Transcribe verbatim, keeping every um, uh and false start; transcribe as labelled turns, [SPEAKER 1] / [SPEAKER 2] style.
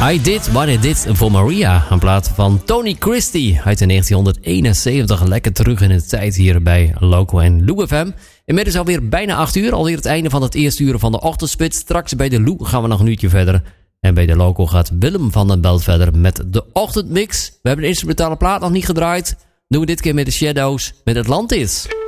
[SPEAKER 1] I Did What I Did voor Maria. Een plaat van Tony Christie uit negentienhonderdeenenzeventig. Lekker terug in de tijd hier bij Loco en Lou F M. Inmiddels alweer bijna acht uur. Alweer het einde van het eerste uur van de ochtendspits. Straks bij de Lou gaan we nog een uurtje verder. En bij de Loco gaat Willem van den Belt verder met de ochtendmix. We hebben de instrumentale plaat nog niet gedraaid. Doen we dit keer met de Shadows met Atlantis.